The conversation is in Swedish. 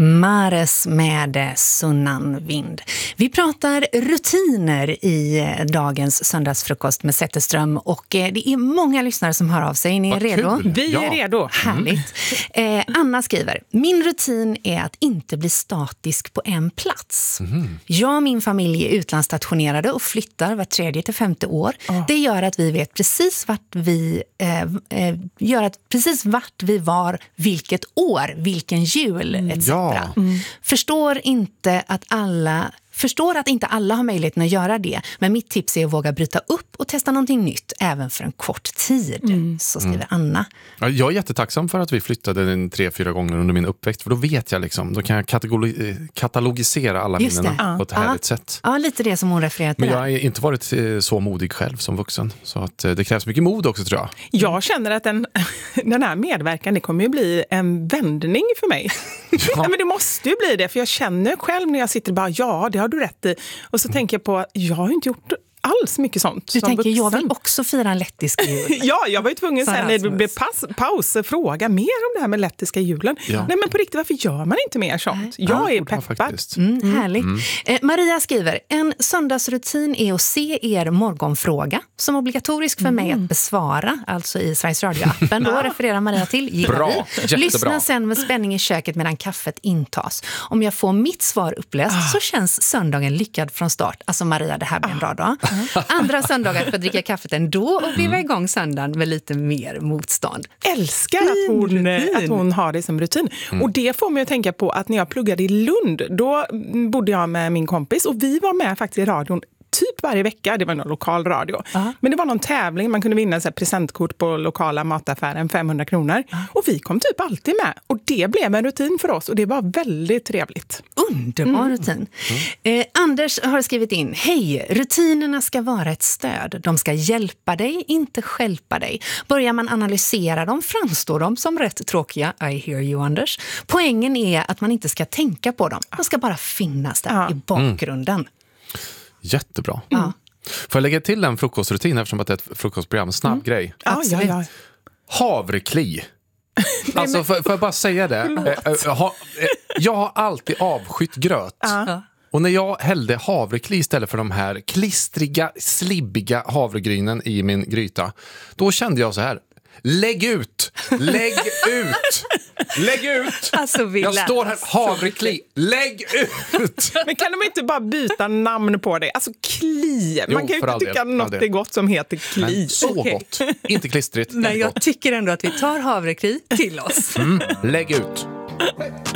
Mares med Sunnan vind. Vi pratar rutiner i dagens söndagsfrukost med Zetterström och det är många lyssnare som hör av sig. Ni är redo? Vi är redo. Härligt. Anna skriver, min rutin är att inte bli statisk på en plats. Jag och min familj är utlandsstationerade och flyttar var 3:e till 5:e år. Det gör att vi vet precis vart vi var, vilket år, vilken jul etc. Förstår att inte alla har möjligheten att göra det, men mitt tips är att våga bryta upp och testa någonting nytt även för en kort tid. Så skriver Anna. Ja, jag är jättetacksam för att vi flyttade 3-4 gånger under min uppväxt, för då vet jag då kan jag katalogisera alla minnen på ett härligt sätt. Ja, lite det som hon refererar till. Men jag har inte varit så modig själv som vuxen, så att det krävs mycket mod också, tror jag. Jag känner att den här medverkan, det kommer ju bli en vändning för mig. Ja, men det måste ju bli det, för jag känner själv när jag sitter bara, ja, det har du rätt i. Och så tänker jag på, jag har inte gjort alls mycket sånt. Du tänker, vuxen. jag vill också fira en lettisk jul. Ja, jag var ju tvungen sen när det blev paus fråga mer om det här med lettiska julen. Ja. Nej, men på riktigt, varför gör man inte mer sånt? Jag är peppad. Härligt. Maria skriver, en söndagsrutin är att se er morgonfråga som obligatorisk för mig att besvara, alltså i Sveriges Radio-appen. Då refererar Maria till. Bra, Lyssna sen med spänning i köket medan kaffet intas. Om jag får mitt svar uppläst så känns söndagen lyckad från start. Alltså Maria, det här blir en bra dag. Andra söndagar för att dricka kaffet ändå och vi var igång söndagen med lite mer motstånd. Älskar att hon har det som rutin. Och det får mig att tänka på att när jag pluggade i Lund, då bodde jag med min kompis och vi var med faktiskt i radion typ varje vecka. Det var någon lokal radio. Men det var någon tävling. Man kunde vinna så här presentkort på lokala mataffären, 500 kronor. Och vi kom typ alltid med. Och det blev en rutin för oss. Och det var väldigt trevligt. Underbar rutin. Anders har skrivit in, hej, rutinerna ska vara ett stöd. De ska hjälpa dig, inte stjälpa dig. Börjar man analysera dem, framstår de som rätt tråkiga. I hear you, Anders. Poängen är att man inte ska tänka på dem. De ska bara finnas där i bakgrunden. Jättebra. Får jag lägga till en frukostrutin eftersom att det är ett frukostprogram? Snabb grej. Ja. Havrekli. Alltså får jag bara säga det. Jag har alltid avskytt gröt. Och när jag hällde havrekli istället för de här klistriga, slibbiga havregrynen i min gryta, då kände jag så här: Lägg ut! Alltså, jag står här, havrekli. Lägg ut! Men kan de inte bara byta namn på det? Alltså kli. Man kan ju inte tycka något är gott som heter kli. Men så gott. Inte klistrigt. Nej, jag tycker ändå att vi tar havrekli till oss. Lägg ut.